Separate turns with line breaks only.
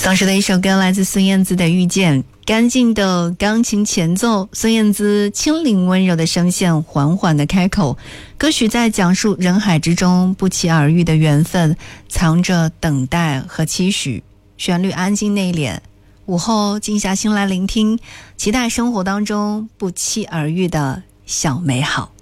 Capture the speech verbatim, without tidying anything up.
当时的一首歌来自孙燕姿的《遇见》，干净的钢琴前奏，孙燕姿轻灵温柔的声线缓缓的开口，歌曲在讲述人海之中不期而遇的缘分，藏着等待和期许，旋律安静内敛，午后静下心来聆听，期待生活当中不期而遇的小美好。